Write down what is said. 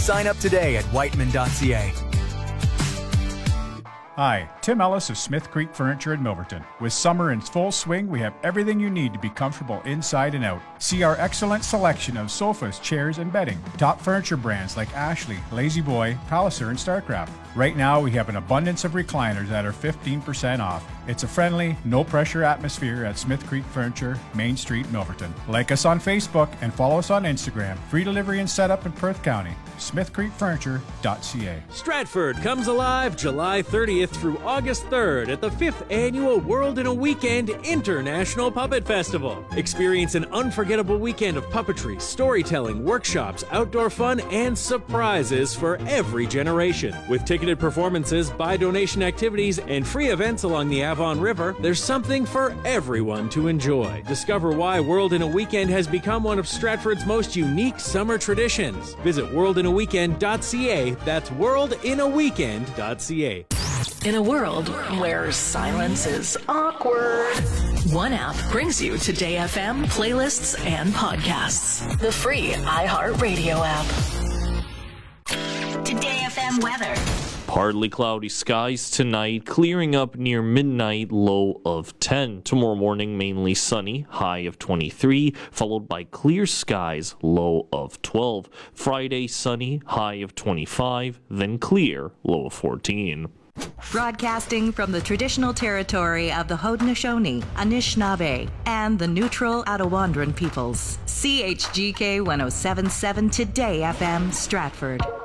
Sign up today at whiteman.ca. Hi, Tim Ellis of Smith Creek Furniture in Milverton. With summer in full swing, we have everything you need to be comfortable inside and out. See our excellent selection of sofas, chairs, and bedding. Top furniture brands like Ashley, Lazy Boy, Palliser, and Starcraft. Right now, we have an abundance of recliners that are 15% off. It's a friendly, no-pressure atmosphere at Smith Creek Furniture, Main Street, Milverton. Like us on Facebook and follow us on Instagram. Free delivery and setup in Perth County. smithcreekfurniture.ca. Stratford comes alive July 30th through August 3rd at the 5th Annual World in a Weekend International Puppet Festival. Experience an unforgettable weekend of puppetry, storytelling, workshops, outdoor fun, and surprises for every generation. With ticketed performances, buy donation activities, and free events along the Avon River, there's something for everyone to enjoy. Discover why World in a Weekend has become one of Stratford's most unique summer traditions. Visit worldinaweekend.ca. That's worldinaweekend.ca. In a world where silence is awkward, one app brings you Today FM playlists and podcasts. The free iHeartRadio app. Today FM weather. Partly cloudy skies tonight, clearing up near midnight, low of 10. Tomorrow morning, mainly sunny, high of 23, followed by clear skies, low of 12. Friday, sunny, high of 25, then clear, low of 14. Broadcasting from the traditional territory of the Haudenosaunee, Anishinaabe, and the neutral Attawandaron peoples. CHGK 107.7 Today FM, Stratford.